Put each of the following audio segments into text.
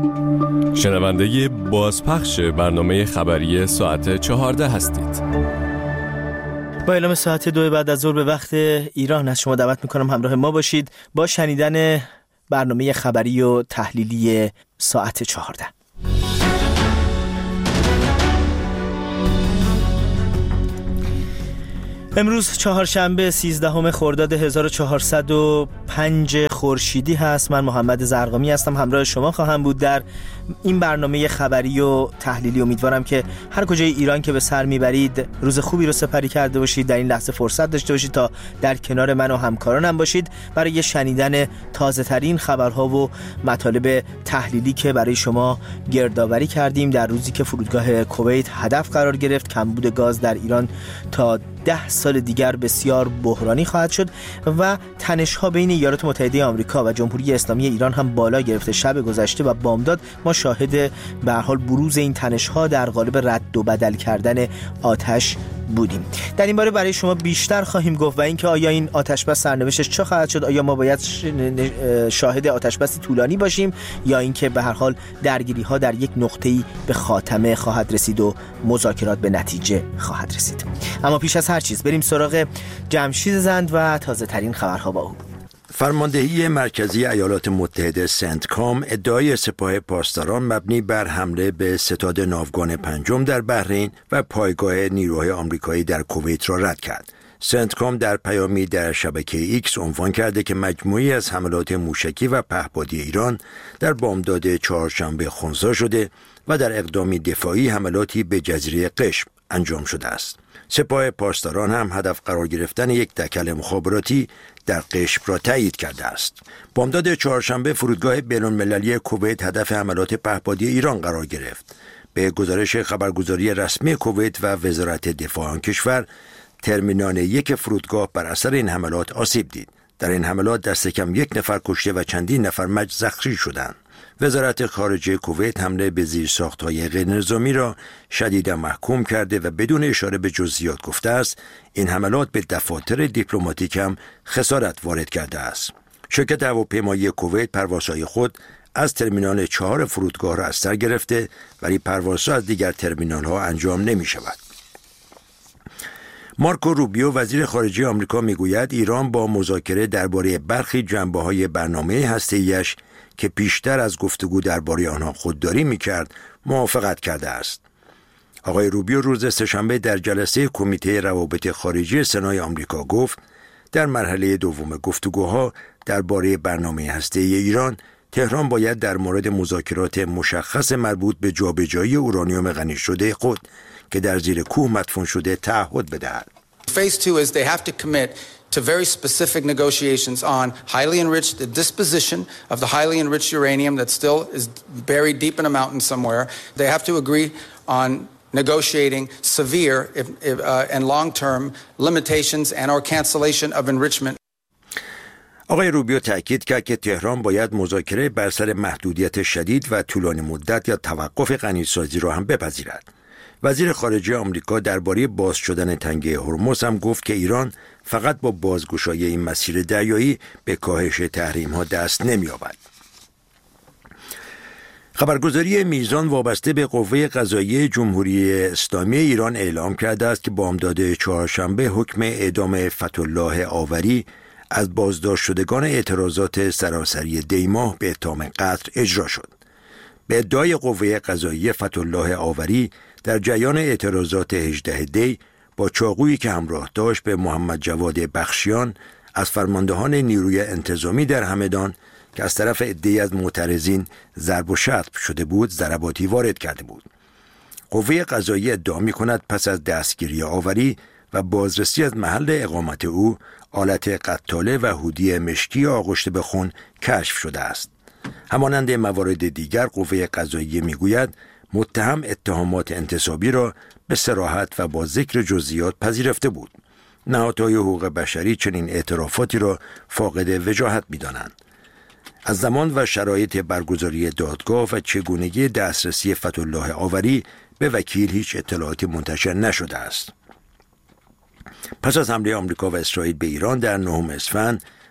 شنونده بازپخش برنامه خبری ساعت 14 هستید. با اعلام ساعت 2 بعد از ظهر به وقت ایران از شما دعوت میکنم همراه ما باشید با شنیدن برنامه خبری و تحلیلی ساعت 14. امروز چهارشنبه 13 خرداد 1405 خورشیدی هست. من محمد زرقامی هستم، همراه شما خواهم بود در این برنامه خبری و تحلیلی. امیدوارم که هر کجای ایران که به سر میبرید روز خوبی رو سپری کرده باشید، در این لحظه فرصت داشته باشید تا در کنار من و همکارانم باشید برای شنیدن تازه ترین خبرها و مطالب تحلیلی که برای شما گردآوری کردیم در روزی که فرودگاه کویت هدف قرار گرفت. کمبود گاز در ایران تا 10 سال دیگر بسیار بحرانی خواهد شد و تنش‌ها بین ایالات متحده آمریکا و جمهوری اسلامی ایران هم بالا گرفته. شب گذشته و بامداد ما شاهد به هر حال بروز این تنش‌ها در قالب رد و بدل کردن آتش بودیم. در این باره برای شما بیشتر خواهیم گفت و اینکه آیا این آتشبس سرنوشتش چه خواهد شد، آیا ما باید شاهد آتشبسی طولانی باشیم یا اینکه به هر حال درگیری‌ها در یک نقطه‌ای به خاتمه خواهد رسید و مذاکرات به نتیجه خواهد رسید. اما پیش از هر چیز بریم سراغ جمشید زند و تازه ترین خبرها با او. فرماندهی مرکزی ایالات متحده سنتکام ادعای سپاه پاسداران مبنی بر حمله به ستاد ناوگان پنجم در بحرین و پایگاه نیروهای آمریکایی در کویت را رد کرد. سنتکام در پیامی در شبکه ایکس عنوان کرده که مجموعی از حملات موشکی و پهپادی ایران در بامداد چهارشنبه خنثی شده و در اقدامی دفاعی حملاتی به جزیره قشم انجام شده است. سپاه پاسداران هم هدف قرار گرفتن یک تکل مخابراتی در قشم را تایید کرده است. بامداد چهارشنبه فرودگاه بین‌المللی کویت هدف حملات پهپادی ایران قرار گرفت. به گزارش خبرگزاری رسمی کویت و وزارت دفاع آن کشور، ترمینال 1 فرودگاه بر اثر این حملات آسیب دید. در این حملات دست کم 1 نفر کشته و چندین نفر زخمی شدند. وزارت خارجه کویت حمله به زیرساخت‌های غیرنظامی را شدیداً محکوم کرده و بدون اشاره به جزئیات گفته است این حملات به دفاتر دیپلماتیک هم خسارت وارد کرده است. شرکت هواپیمایی کویت پروازهای خود از ترمینال 4 فرودگاه را از سر گرفته ولی پروازها از دیگر ترمینال‌ها انجام نمی‌شود. مارکو روبیو وزیر خارجه آمریکا میگوید ایران با مذاکره درباره برخی جنبه‌های برنامه هسته‌ایش که پیشتر از گفتگو درباره آنها خودداری می‌کرد موافقت کرده است. آقای روبیو روز سه‌شنبه در جلسه کمیته روابط خارجی سنای آمریکا گفت در مرحله دوم گفتگوها درباره برنامه هسته‌ای ایران تهران باید در مورد مذاکرات مشخص مربوط به جابجایی اورانیوم غنی شده خود که در زیر کوه مدفون شده تعهد بدهد. Phase 2 is they have to commit to very specific negotiations on highly enriched, the disposition of the highly enriched uranium that still is buried deep in a mountain somewhere. They have to agree on negotiating severe and long-term limitations and or cancellation of enrichment. آقای روبیو تأکید کرد که تهران باید مذاکره بر سر محدودیت شدید و طولانی مدت یا توقف غنیسازی را هم بپذیرد. وزیر خارجه آمریکا درباره باز شدن تنگه هرمز هم گفت که ایران فقط با بازگشایی این مسیر دریایی به کاهش تحریم‌ها دست نمی‌یابد. خبرگزاری میزان وابسته به قوه قضاییه جمهوری اسلامی ایران اعلام کرده است که بامداد چهارشنبه حکم اعدام فتح‌الله آوری از بازداشت شدگان اعتراضات سراسری دیماه به اتهام قتل اجرا شد. به ادعای قوه قضاییه فتح‌الله آوری در جریان اعتراضات 18 دی با چاقویی که همراه داشت به محمد جواد بخشیان از فرماندهان نیروی انتظامی در همدان که از طرف عده‌ای از معترضین ضرب و شتم شده بود ضرباتی وارد کرده بود. قوه قضاییه ادعا می‌کند پس از دستگیری آوری و بازرسی از محل اقامت او آلت قتاله و هودی مشکی آغشته به خون کشف شده است. همانند موارد دیگر قوه قضاییه میگوید متهم اتهامات انتصابی را به صراحت و با ذکر جزئیات پذیرفته بود. نهادهای حقوق بشری چنین اعترافاتی را فاقد وجاهت می‌دانند. از زمان و شرایط برگزاری دادگاه و چگونگی دسترسی فتح‌الله آوری به وکیل هیچ اطلاعاتی منتشر نشده است. پس از حمله آمریکا و اسرائیل به ایران در 9 اسفند،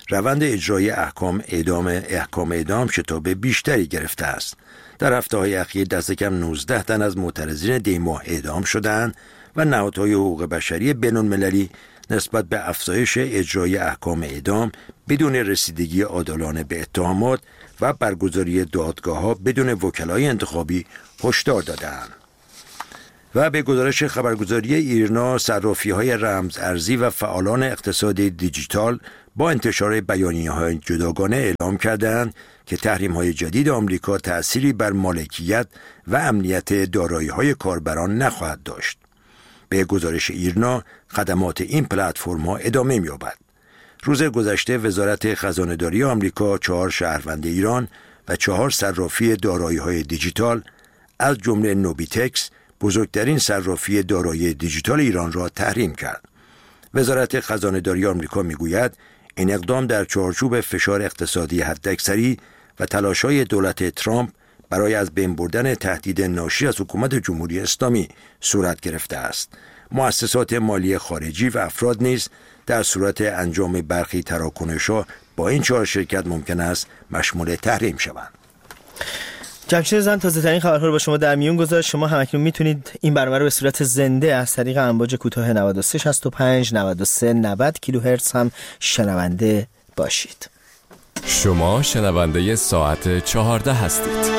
روند اجرای احکام اعدام شتاب بیشتری گرفته است. در هفته‌های اخیر دست کم 19 تن از معترضین دیماه اعدام شدند و نهادهای حقوق بشری بین‌المللی نسبت به افزایش اجرای احکام اعدام بدون رسیدگی عادلانه به اتهامات و برگزاری دادگاه‌ها بدون وکلای انتخابی هشدار دادند. و به گزارش خبرگزاری ایرنا، صرافی‌های رمز ارزی و فعالان اقتصاد دیجیتال با انتشار بیانیه‌های جداگانه اعلام کردند که تحریم‌های جدید آمریکا تأثیری بر مالکیت و امنیت دارایی‌های کاربران نخواهد داشت. به گزارش ایرنا، خدمات این پلتفرم‌ها ادامه می‌یابد. روز گذشته وزارت خزانه‌داری آمریکا 4 شهروند ایران و 4 صرافی دارایی‌های دیجیتال از جمله نوبیتکس، بزرگترین صرافی دارایی دیجیتال ایران را تحریم کرد. وزارت خزانه‌داری آمریکا میگوید این اقدام در چارچوب فشار اقتصادی حداکثری و تلاش‌های دولت ترامپ برای از بین بردن تهدید ناشی از حکومت جمهوری اسلامی صورت گرفته است. مؤسسات مالی خارجی و افراد نیز در صورت انجام برخی تراکنش‌ها با این 4 شرکت ممکن است مشمول تحریم شوند. جمشید زن تازه‌ترین خبرها رو با شما در میون گذاشت. شما هم اکنون میتونید این برنامه رو به صورت زنده از طریق امواج کوتاه 9365 93 90 کیلوهرتز هم شنونده باشید. شما شنونده ساعت 14 هستید.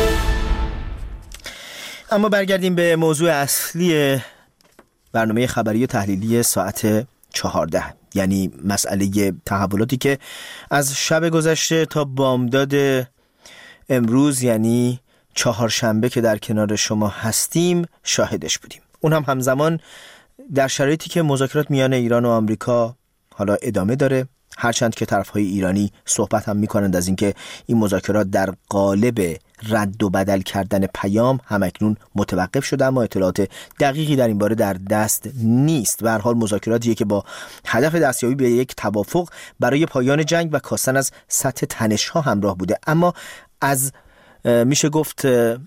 اما برگردیم به موضوع اصلی برنامه خبری و تحلیلی ساعت 14، یعنی مسئله تحولاتی که از شب گذشته تا بامداد امروز یعنی چهارشنبه که در کنار شما هستیم شاهدش بودیم. اون هم همزمان در شرایطی که مذاکرات میان ایران و آمریکا حالا ادامه داره، هرچند که طرفهای ایرانی صحبت هم میکنند از اینکه این مذاکرات در قالب رد و بدل کردن پیام همکنون متوقف شده، اما اطلاعات دقیقی در این باره در دست نیست. به هر حال مذاکراتیه که با هدف دستیابی به یک توافق برای پایان جنگ و کاستن از سطح تنش‌ها همراه بوده. اما از میشه گفت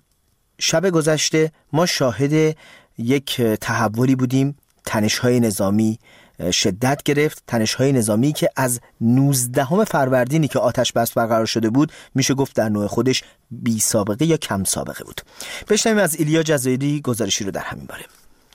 شب گذشته ما شاهد یک تحولی بودیم. تنش‌های نظامی شدت گرفت، تنش‌های نظامی که از 19 فروردینی که آتش بس برقرار شده بود میشه گفت در نوع خودش بی سابقه یا کم سابقه بود. بشنویم از ایلیا جزایری گزارشی رو در همین باره.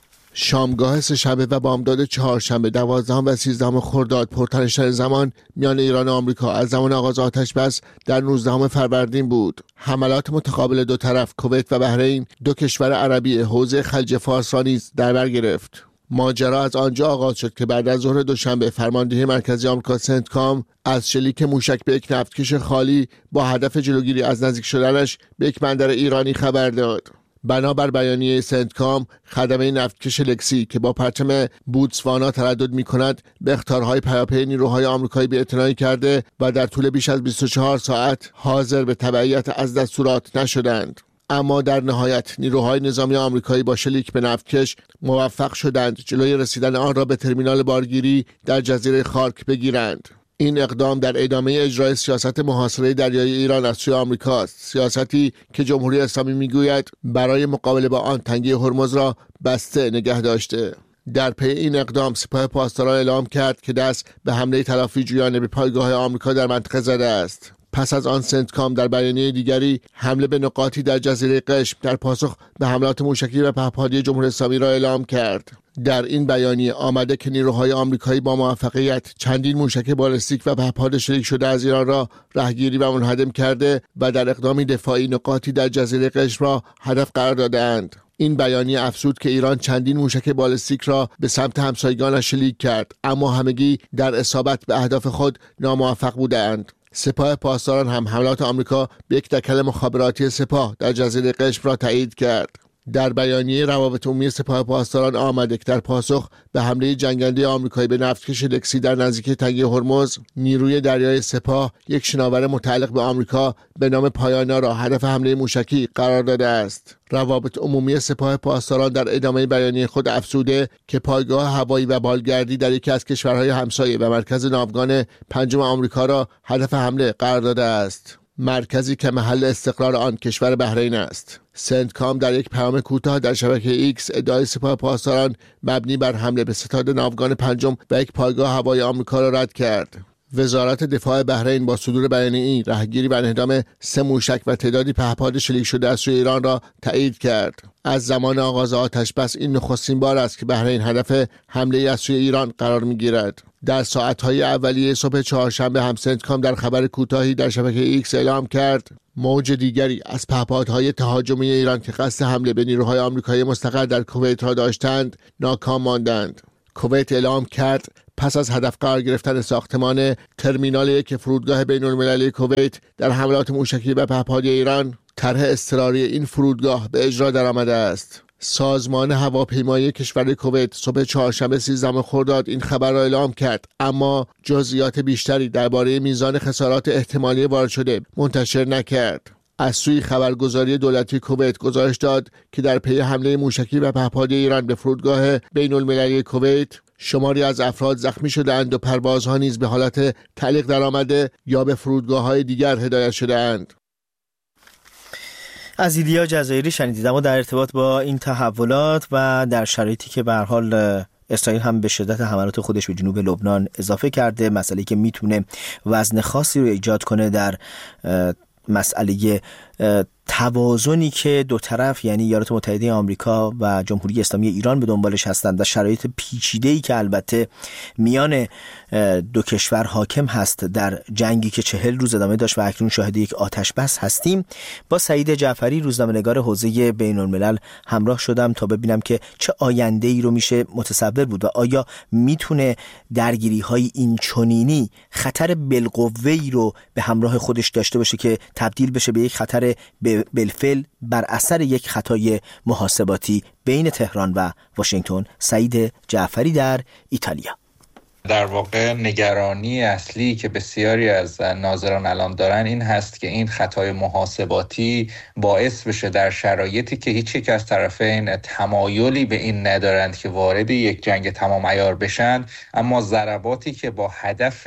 شامگاه سه‌شنبه و بامداد چهارشنبه 12 و 13 خرداد پرتنش‌ترین زمان میان ایران و آمریکا از زمان آغاز آتش بس در 19 فروردین بود. حملات متقابل دو طرف کویت و بحرین، دو کشور عربی حوزه خلیج فارس را نیز در بر گرفت. ماجرا از آنجا آغاز شد که بعد از ظهر دوشنبه فرماندهی مرکزی آمریکا سنتکام از شلیک موشک به یک نفتکش خالی با هدف جلوگیری از نزدیک شدنش به یک بندر ایرانی خبر داد. بنابر بیانیه سنتکام، خدمه نفتکش لکسی که با پرچم بوتسوانا تردد می‌کند به اخطارهای پیاپی نیروهای آمریکایی بی‌اعتنایی کرده و در طول بیش از 24 ساعت حاضر به تبعیت از دستورات نشدند. اما در نهایت نیروهای نظامی آمریکایی با شلیک به نفتکش موفق شدند جلوی رسیدن آن را به ترمینال بارگیری در جزیره خارک بگیرند. این اقدام در ادامه اجرای سیاست محاصره دریایی ایران از سوی آمریکاست، سیاستی که جمهوری اسلامی میگوید برای مقابله با آن تنگه هرمز را بسته نگه داشته. در پی این اقدام سپاه پاسداران اعلام کرد که دست به حمله تلافی جویانه به پایگاه آمریکا در منطقه زده است. پس از آن سنتکام در بیانیه دیگری حمله به نقاطی در جزیره قشم در پاسخ به حملات موشکی و پهپادی جمهوری اسلامی را اعلام کرد. در این بیانیه آمده که نیروهای آمریکایی با موفقیت چندین موشک بالستیک و پهپاد شلیک شده از ایران را رهگیری و منهدم کرده و در اقدامی دفاعی نقاطی در جزیره قشم را هدف قرار داده‌اند. این بیانیه افزود که ایران چندین موشک بالستیک را به سمت همسایگانش شلیک کرد، اما همگی در اصابت به اهداف خود ناموفق بودند. سپاه پاسداران هم حملات آمریکا به یک دکل مخابراتی سپاه در جزیره قشم را تایید کرد. در بیانیه روابط عمومی سپاه پاسداران آمده که در پاسخ به حمله جنگنده آمریکایی به نفتکش لکسی در نزدیکی تنگه هرمز، نیروی دریایی سپاه یک شناور متعلق به آمریکا به نام پایانا را هدف حمله موشکی قرار داده است. روابط عمومی سپاه پاسداران در ادامه بیانیه خود افزوده که پایگاه هوایی و بالگردی در یکی از کشورهای همسایه و مرکز ناوگان پنجم آمریکا را هدف حمله قرار داده است، مرکزی که محل استقرار آن کشور بحرین است. سنتکام در یک پیام کوتاه در شبکه ایکس ادعای سپاه پاسداران مبنی بر حمله به ستاد ناوگان پنجم و یک پایگاه هوایی آمریکا را رد کرد. وزارت دفاع بحرین با صدور بیانیه‌ای رهگیری و انهدام 3 موشک و تعدادی پهپاد شلیک شده از سوی ایران را تایید کرد. از زمان آغاز آتش بس این نخستین بار است که بحرین هدف حمله از سوی ایران قرار می‌گیرد. در ساعت‌های اولیه صبح چهارشنبه هم سنتکام در خبر کوتاهی در شبکه ایکس اعلام کرد موج دیگری از پهپادهای تهاجمی ایران که قصد حمله به نیروهای آمریکایی مستقر در کویت را داشتند ناکام ماندند. کویت اعلام کرد پس از هدف قرار گرفتن ساختمان ترمینال 1 فرودگاه بین‌المللی کویت در حملات موشکی و پهپادی ایران، طرح اضطراری این فرودگاه به اجرا درآمده است. سازمان هواپیمایی کشور کویت صبح چهارشنبه 13 خرداد این خبر را اعلام کرد، اما جزئیات بیشتری درباره میزان خسارات احتمالی وارد شده منتشر نکرد. از سوی خبرگزاری دولتی کویت گزارش داد که در پی حمله موشکی و پهپادی ایران به فرودگاه بین‌المللی کویت شماری از افراد زخمی شده‌اند و پروازها نیز به حالت تعلیق درآمده یا به فرودگاه‌های دیگر هدایت شده‌اند. از ایلیا جزایری شنیدید. اما در ارتباط با این تحولات و در شرایطی که به هر حال اسرائیل هم به شدت حملات خودش به جنوب لبنان اضافه کرده، مسئله‌ای که میتونه وزن خاصی رو ایجاد کنه در مسئله توازنی که دو طرف یعنی ایالات متحده آمریکا و جمهوری اسلامی ایران به دنبالش هستند و شرایط پیچیده‌ای که البته میان دو کشور حاکم هست در جنگی که 40 روز ادامه داشت و اکنون شاهد یک آتش بس هستیم. با سعید جعفری روزنامه‌نگار حوزه بین‌الملل همراه شدم تا ببینم که چه آینده‌ای رو میشه متصور بود و آیا میتونه درگیری‌های این چنینی خطر بالقوه‌ای رو به همراه خودش داشته باشه که تبدیل بشه به یک خطر بالفعل بر اثر یک خطای محاسباتی بین تهران و واشنگتن. سعید جعفری در ایتالیا. در واقع نگرانی اصلی که بسیاری از ناظران الان دارن این هست که این خطای محاسباتی باعث بشه در شرایطی که هیچ یک از طرفین تمایلی به این ندارند که وارد یک جنگ تمام عیار بشن، اما ضرباتی که با هدف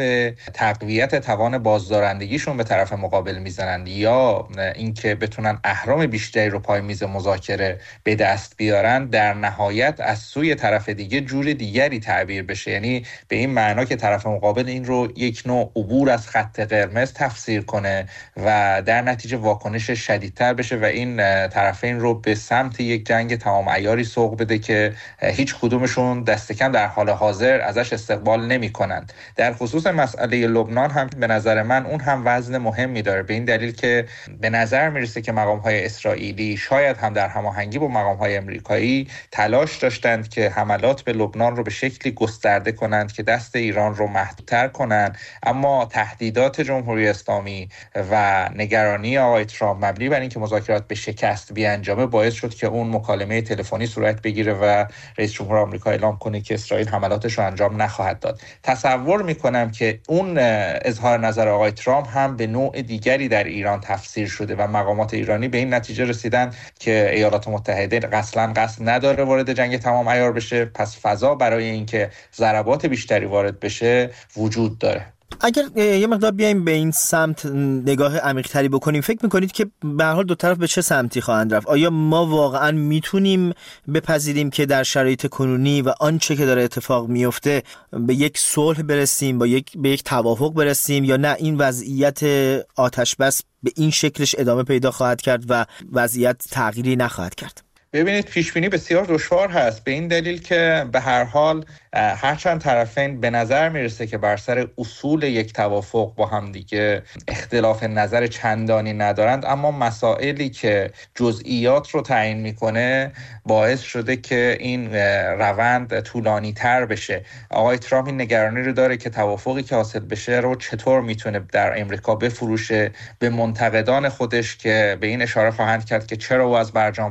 تقویت توان بازدارندگیشون به طرف مقابل میزنند یا اینکه بتونن اهرام بیشتری رو پای میز مذاکره به دست بیارن، در نهایت از سوی طرف دیگه جور دیگری تعبیر بشه. یعنی به این معنا که طرف مقابل این رو یک نوع عبور از خط قرمز تفسیر کنه و در نتیجه واکنش شدیدتر بشه و این طرفین رو به سمت یک جنگ تمام عیاری سوق بده که هیچ کدومشون دست کم در حال حاضر ازش استقبال نمی کنند. در خصوص مسئله لبنان هم به نظر من اون هم وزن مهمی داره، به این دلیل که به نظر میرسه که مقام‌های اسرائیلی شاید هم در هماهنگی با مقام‌های امریکایی تلاش داشتند که حملات به لبنان رو به شکلی گسترده کنند که دست ایران رو محدودتر کنن، اما تهدیدات جمهوری اسلامی و نگرانی آقای ترامپ مبنی بر اینکه مذاکرات به شکست بیانجامه باعث شد که اون مکالمه تلفنی صورت بگیره و رئیس جمهور آمریکا اعلام کنه که اسرائیل حملاتش رو انجام نخواهد داد. تصور میکنم که اون اظهار نظر آقای ترامپ هم به نوع دیگری در ایران تفسیر شده و مقامات ایرانی به این نتیجه رسیدن که ایالات متحده اصلا قصد نداره وارد جنگ تمام عیار بشه، پس فضا برای اینکه ضربات بیشتری وارد بشه وجود داره. اگر یه مقدار بیایم به این سمت نگاه عمیق‌تری بکنیم، فکر می‌کنید که به هر حال دو طرف به چه سمتی خواهند رفت؟ آیا ما واقعاً میتونیم بپذیریم که در شرایط کنونی و آنچه که داره اتفاق میفته به یک صلح برسیم، به یک توافق برسیم، یا نه این وضعیت آتش بس به این شکلش ادامه پیدا خواهد کرد و وضعیت تغییری نخواهد کرد؟ ببینید، پیشبینی بسیار دشوار هست، به این دلیل که به هر حال هرچند طرفین به نظر میرسه که بر سر اصول یک توافق با هم دیگه اختلاف نظر چندانی ندارند، اما مسائلی که جزئیات رو تعیین میکنه باعث شده که این روند طولانی تر بشه. آقای ترامپ این نگرانی رو داره که توافقی که حاصل بشه رو چطور میتونه در امریکا بفروشه به منتقدان خودش، که به این اشاره خواهند کرد که چرا او از برجام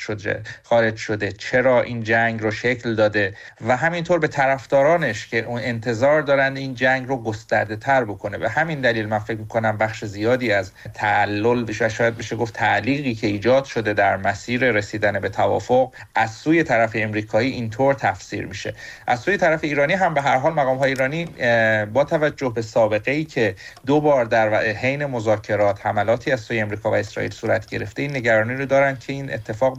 خارج شده، چرا این جنگ رو شکل داده، و همینطور به طرفدارانش که اون انتظار دارن این جنگ رو گسترده تر بکنه. به همین دلیل من فکر میکنم بخش زیادی از تعلل بشه، شاید بشه گفت تعلیقی که ایجاد شده در مسیر رسیدن به توافق از سوی طرف امریکایی اینطور تفسیر میشه. از سوی طرف ایرانی هم به هر حال مقام‌های ایرانی با توجه به سابقه‌ای که 2 بار در حین مذاکرات حملاتی از سوی امریکا و اسرائیل صورت گرفته، این نگرانی رو دارن که این اتفاق برای بار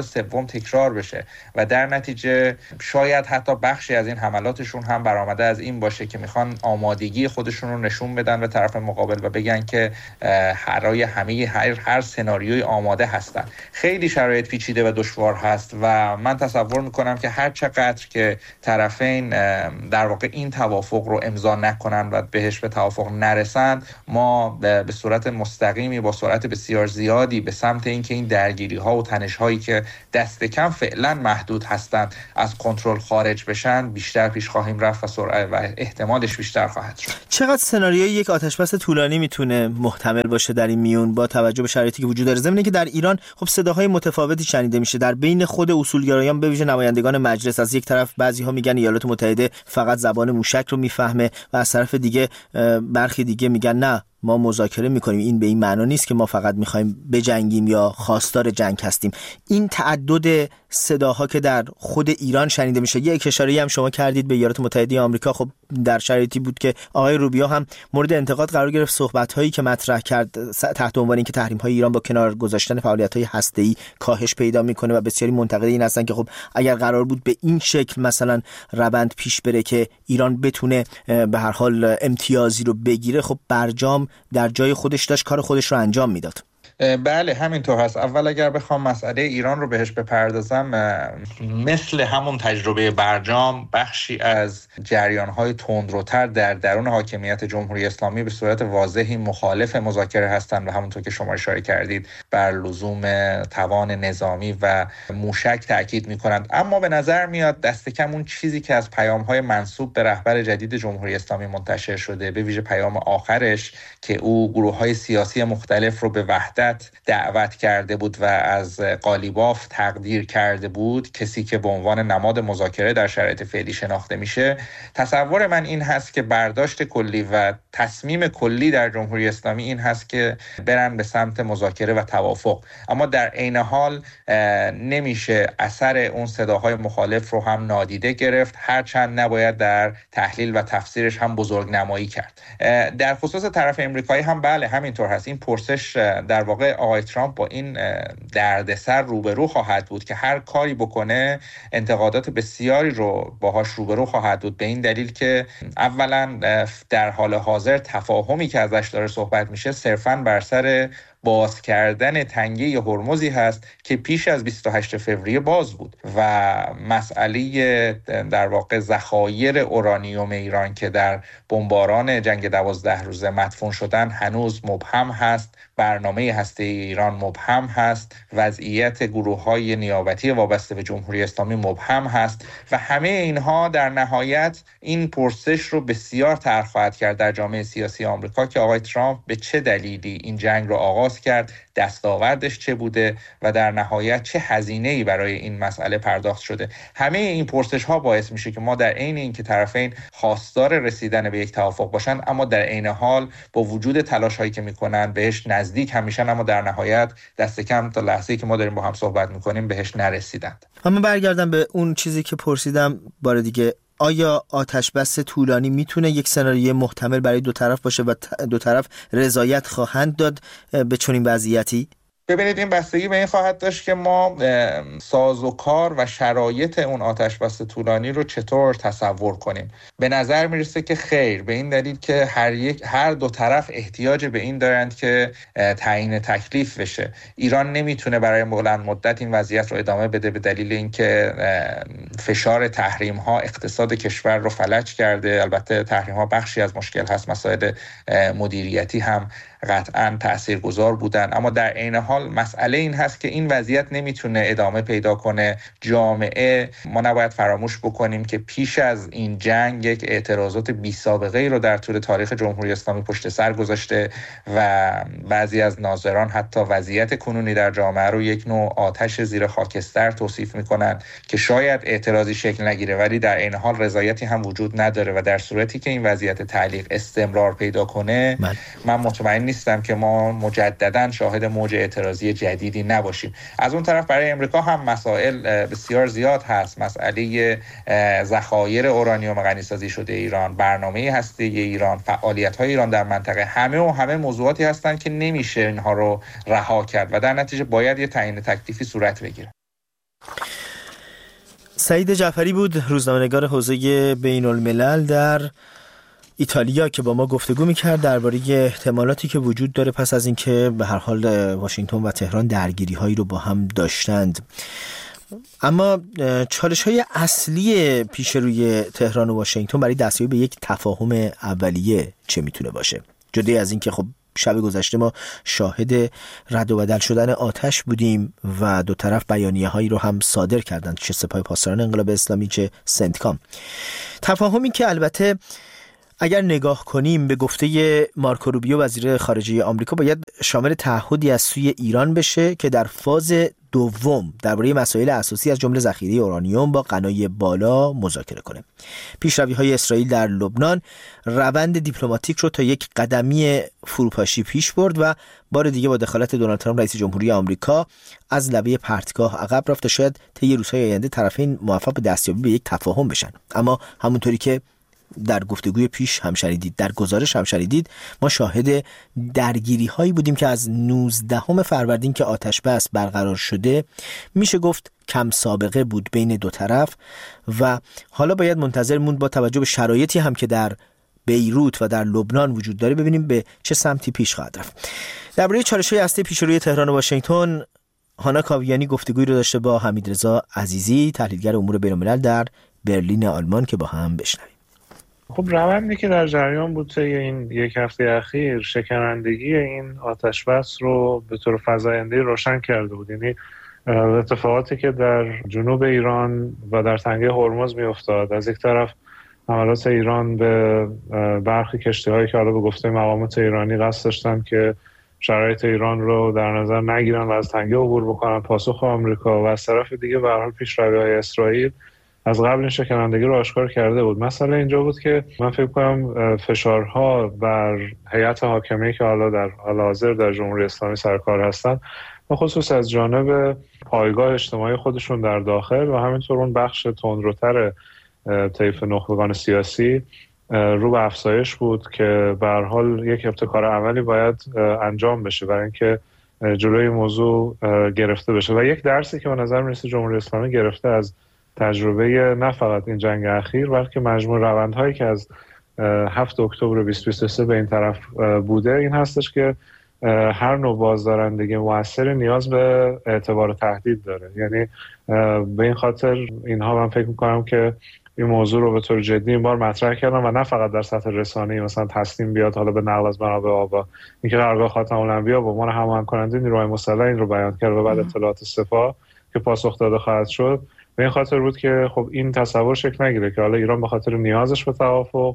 سوم تکرار بشه و در نتیجه شاید حتی بخشی از این حملاتشون هم برآمده از این باشه که میخوان آمادگی خودشون رو نشون بدن به طرف مقابل و بگن که برای هر سناریوی آماده هستن. خیلی شرایط پیچیده و دشوار هست و من تصور میکنم که هر چقدر که طرفین در واقع این توافق رو امضا نکنن و بهش به توافق نرسند، ما به صورت مستقیمی با سرعت بسیار زیادی به سمت اینکه این درگیری ها و تنش هایی که دست کم فعلا محدود هستند از کنترل خارج بشن بیشتر پیش خواهیم رفت و سرعت و احتمالش بیشتر خواهد شد. چقدر سناریوی یک آتشبس طولانی میتونه محتمل باشه در این میون با توجه به شرایطی که وجود داره؟ ضمن که در ایران خب صداهای متفاوتی شنیده میشه در بین خود اصولگرایان، به ویژه نمایندگان مجلس. از یک طرف بعضی‌ها میگن ایالات متحده فقط زبان موشک رو میفهمه و از طرف دیگه برخی دیگه میگن نه، ما مذاکره میکنیم، این به این معنا نیست که ما فقط میخوایم بجنگیم یا خواستار جنگ هستیم. این تعدد صداها که در خود ایران شنیده میشه، یک اشاره‌ای هم شما کردید به ایالات متحده آمریکا، خب در شرایطی بود که آقای روبیو هم مورد انتقاد قرار گرفت، صحبت‌هایی که مطرح کرد تحت عنوان اینکه تحریم‌های ایران با کنار گذاشتن فعالیت‌های هسته‌ای کاهش پیدا میکنه و بسیاری منتقد این هستن که خب اگر قرار بود به این شکل مثلا روند پیش بره که ایران بتونه به هر حال امتیازی رو بگیره، خب برجام در جای خودش داشت کار خودش رو انجام میداد. بله همینطور هست. اول اگر بخوام مسئله ایران رو بهش بپردازم، مثل همون تجربه برجام بخشی از جریان‌های تندروتر در درون حاکمیت جمهوری اسلامی به صورت واضحی مخالف مذاکره هستند و همونطور که شما اشاره کردید بر لزوم توان نظامی و موشک تاکید می‌کنند. اما به نظر میاد دست کم اون چیزی که از پیام‌های منسوب به رهبر جدید جمهوری اسلامی منتشر شده، به ویژه پیام آخرش که او گروه‌های سیاسی مختلف رو به وحدت دعوت کرده بود و از قالیباف تقدیر کرده بود، کسی که به عنوان نماد مذاکره در شرایط فعلی شناخته میشه، تصور من این هست که برداشت کلی و تصمیم کلی در جمهوری اسلامی این هست که برن به سمت مذاکره و توافق. اما در عین حال نمیشه اثر اون صداهای مخالف رو هم نادیده گرفت، هرچند نباید در تحلیل و تفسیرش هم بزرگ نمایی کرد. در خصوص طرف امریکایی هم بله همینطور هست. این پرسش در واقع آقای ترامپ با این دردسر روبرو خواهد بود که هر کاری بکنه انتقادات بسیاری رو باهاش روبرو خواهد بود، به این دلیل که اولا در حال حاضر تفاهمی که ازش داره صحبت میشه صرفاً بر سر باز کردن تنگه هرمزی هست که پیش از 28 فوریه باز بود و مسئله در واقع ذخایر اورانیوم ایران که در بمباران جنگ 12 روزه مدفون شدن هنوز مبهم هست، برنامه هسته‌ای ایران مبهم هست، وضعیت گروه‌های نیابتی وابسته به جمهوری اسلامی مبهم هست و همه اینها در نهایت این پرسش رو بسیار طرح خواهد کرد در جامعه سیاسی آمریکا که آقای ترامپ به چه دلیلی این جنگ رو آغاز کرد، دستاوردش چه بوده و در نهایت چه هزینه‌ای برای این مسئله پرداخت شده. همه این پرسش‌ها باعث میشه که ما در عین اینکه طرفین خواستار رسیدن به یک توافق باشن، اما در عین حال با وجود تلاش‌هایی که میکنن بهش نزدیک هم میشن، اما در نهایت دست کم تا لحظه‌ای که ما داریم با هم صحبت میکنیم بهش نرسیدند. اما برگردم به اون چیزی که پرسیدم بار دیگه، آیا آتشبس طولانی میتونه یک سناریوی محتمل برای دو طرف باشه و دو طرف رضایت خواهند داد به چنین وضعیتی؟ ببینید این بستگی به این خواهد داشت که ما سازوکار و شرایط اون آتشبس طولانی رو چطور تصور کنیم. به نظر میرسه که خیر، به این دلیل که هر دو طرف احتیاج به این دارند که تعیین تکلیف بشه. ایران نمیتونه برای بلند مدت این وضعیت رو ادامه بده به دلیل اینکه فشار تحریم ها اقتصاد کشور رو فلج کرده. البته تحریم ها بخشی از مشکل هست، مسائل مدیریتی هم قطعاً تاثیرگذار بودن، اما در عین حال مسئله این هست که این وضعیت نمیتونه ادامه پیدا کنه. جامعه، ما نباید فراموش بکنیم که پیش از این جنگ یک اعتراضات بی سابقه ای رو در طول تاریخ جمهوری اسلامی پشت سر گذاشته و بعضی از ناظران حتی وضعیت کنونی در جامعه رو یک نوع آتش زیر خاکستر توصیف میکنن که شاید اعتراضی شکل نگیره ولی در عین حال رضایتی هم وجود نداره و در صورتی که این وضعیت تعلیق استمرار پیدا کنه من مطمئن نیستم که ما مجددا شاهد موج اعتراضی جدیدی نباشیم. از اون طرف برای امریکا هم مسائل بسیار زیاد هست. مسئله ذخایر اورانیوم غنیسازی شده ایران، برنامه هسته‌ای ایران، فعالیت‌های ایران در منطقه، همه موضوعاتی هستند که نمیشه اینها رو رها کرد و در نتیجه باید یه تعیین تکلیفی صورت بگیره. سعید جعفری بود، روزنامه‌نگار حوزه بین الملل در ایتالیا که با ما گفتگو میکرد درباره احتمالاتی که وجود داره پس از اینکه به هر حال واشنگتن و تهران درگیری هایی رو با هم داشتند. اما چالش های اصلی پیش روی تهران و واشنگتن برای دستیابی به یک تفاهم اولیه چه میتونه باشه؟ جدای از اینکه خب شب گذشته ما شاهد رد و بدل شدن آتش بودیم و دو طرف بیانیه هایی رو هم صادر کردند، چه سپاه پاسداران انقلاب اسلامی چه سنتکام. تفاهمی که البته اگر نگاه کنیم به گفته مارکو روبیو وزیر خارجه آمریکا باید شامل تعهدی از سوی ایران بشه که در فاز دوم درباره مسائل اساسی از جمله ذخیره اورانیوم با غنای بالا مذاکره کنه. پیشروی‌های اسرائیل در لبنان روند دیپلماتیک رو تا یک قدمی فروپاشی پیش برد و بار دیگه با دخالت دونالد ترامپ رئیس جمهوری آمریکا از لبه پرتگاه عقب رفت تا شاید طی روزهای آینده طرفین موفق به دستیابی به یک تفاهم بشن. اما همونطوری که در گفتگوی پیش هم شنیدید، در گزارش هم شنیدید، ما شاهد درگیری هایی بودیم که از 19 فروردین که آتش بس برقرار شده میشه گفت کم سابقه بود بین دو طرف و حالا باید منتظر موند با توجه به شرایطی هم که در بیروت و در لبنان وجود داره ببینیم به چه سمتی پیش خواهد رفت. درباره چالش‌های اصلی پیش روی تهران و واشنگتن هانا کاویانی گفتگویی رو داشته با حمیدرضا عزیزی، تحلیلگر امور بین‌الملل در برلین آلمان، که با هم بشنویم. خب روندی که در جریان بود طی این یک هفته اخیر شکنندگی این آتش بس رو به طور فزاینده روشن کرده بود. یعنی اتفاقاتی که در جنوب ایران و در تنگه هرمز می افتاد، از یک طرف حملات ایران به برخی کشتی‌هایی که حالا به گفته مقامات ایرانی قصد داشتن که شرایط ایران رو در نظر نگیرن و از تنگه عبور بکنن، پاسخ آمریکا، و از طرف دیگه به هر حال پیشروی‌های اسرائیل از قبل این شکنندگی رو آشکار کرده بود. مسئله اینجا بود که من فکر کنم فشارها بر هیئت حاکمه که حالا در حال حاضر در جمهوری اسلامی سرکار هستن، به خصوص از جانب پایگاه اجتماعی خودشون در داخل و همینطور اون بخش تندروتر طیف نخبگان سیاسی رو به افزایش بود که به هر حال یک ابتکار عملی باید انجام بشه برای اینکه جلوی موضوع گرفته بشه. و یک درسی که به نظر میرسه جمهوری اسلامی گرفته از تجربه نه فقط این جنگ اخیر بلکه مجموع روندهایی که از 7 اکتبر 2023 به این طرف بوده این هستش که هر نوع بازدارندگی موثر نیاز به اعتبار و تهدید داره. یعنی به این خاطر اینها من فکر میکنم که این موضوع رو به طور جدی این بار مطرح کردن و نه فقط در سطح رسانه‌ای مثلا تصمیم بیاد حالا به نقل از منابع آبا، اینکه قرارگاه خاتم الانبیا به عنوان هماهنگ کننده نیروهای مسلح این رو بیان کرد و بعد اطلاعات سپاه که پاسخ داده خواهد شد. به این خاطر بود که خب این تصور شکل نگیره که حالا ایران به خاطر نیازش به توافق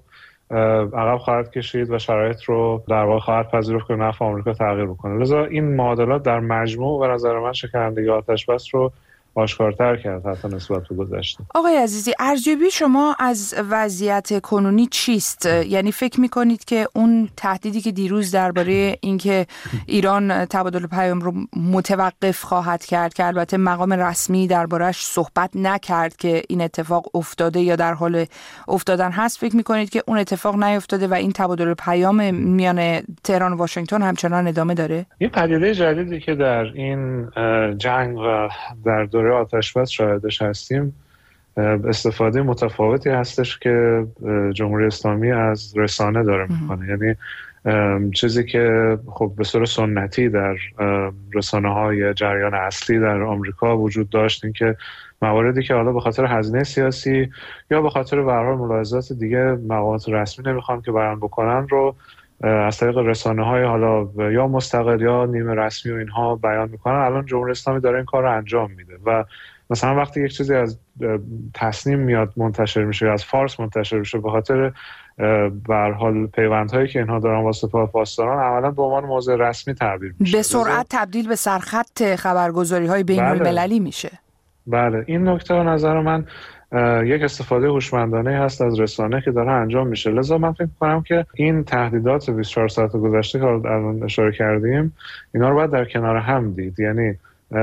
عقب خواهد کشید و شرایط رو در واقع خواهد پذیرفت که نفع آمریکا تغییر بکنه. لذا این معادلات در مجموع به نظر من شکنندگی آتش بس رو آشکارتر کرد حتی نسبت به گذشته. آقای عزیزی، ارزیابی شما از وضعیت کنونی چیست؟ یعنی فکر می‌کنید که اون تهدیدی که دیروز درباره اینکه ایران تبادل پیام رو متوقف خواهد کرد که البته مقام رسمی درباره‌اش صحبت نکرد که این اتفاق افتاده یا در حال افتادن هست، فکر می‌کنید که اون اتفاق نیفتاده و این تبادل پیام میان تهران و واشنگتن همچنان ادامه داره؟ این پدیده جدیدی که در این جنگ و در آتش بس شاهدش هستیم استفاده متفاوتی هستش که جمهوری اسلامی از رسانه داره میکنه. یعنی چیزی که خب به صورت سنتی در رسانه‌های جریان اصلی در آمریکا وجود داشت، این که مواردی که حالا به خاطر هزینه سیاسی یا به خاطر به هر حال ملاحظات دیگه مقامات رسمی نمیخوان که بیان بکنن رو از طریق رسانه‌های حالا یا مستقل یا نیمه رسمی و اینها بیان میکنن. الان جمهوری اسلامی داره این کار رو انجام میده و مثلا وقتی یک چیزی از تصنیم میاد منتشر میشه، از فارس منتشر میشه، به خاطر به هر حال پیوندهایی که اینها دارن با سپاه پاسداران عملاً به عنوان موضوع رسمی تعبیر میشه، به سرعت تبدیل به سرخط خبرگزاری‌های بین‌المللی میشه. بله، این نکته به نظر من یک استفاده هوشمندانه هست از رسانه که داره انجام میشه. لذا من فکر می‌کنم که این تهدیدات 24 ساعت گذشته که الان اشاره کردیم اینا رو باید در کنار هم دید. یعنی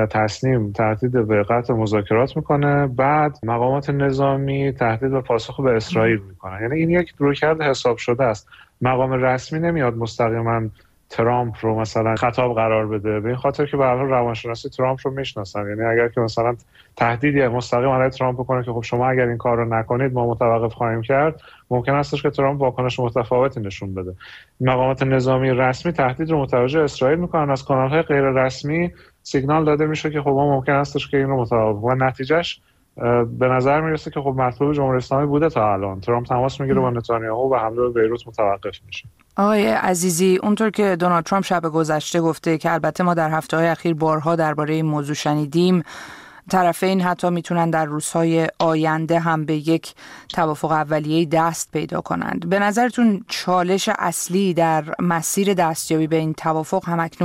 تصنیم تهدید به قطع مذاکرات میکنه، بعد مقامات نظامی تهدید به پاسخ به اسرائیل میکنه. یعنی این یک رویکرد حساب شده است. مقام رسمی نمیاد مستقیما ترامپ رو مثلا خطاب قرار بده، به این خاطر که به هر حال روانشناسی ترامپ رو میشناسن. یعنی اگر که مثلا تهدیدی مستقیم علیه ترامپ بکنه که خب شما اگر این کار رو نکنید ما متوقف خواهیم کرد، ممکن استش که ترامپ واکنش متفاوتی نشون بده. مقامات نظامی رسمی تهدید رو متوجه اسرائیل میکنن، از کانال‌های غیر رسمی سیگنال داده میشه که خب ما ممکن استش که این رو متوقف، و نتیجهش به نظر میرسه که خب مطلوب جمهوری اسلامی بوده تا الان. ترامپ تماس میگیره با نتانیاهو و حمله به بیروت متوقف میشه. آقای عزیزی، اونطور که دونالد ترامپ شب گذشته گفته که البته ما در هفته‌های اخیر بارها درباره این موضوع شنیدیم، طرفین حتی میتونن در روزهای آینده هم به یک توافق اولیه‌ای دست پیدا کنند. به نظرتون چالش اصلی در مسیر دستیابی به این توافق همکنون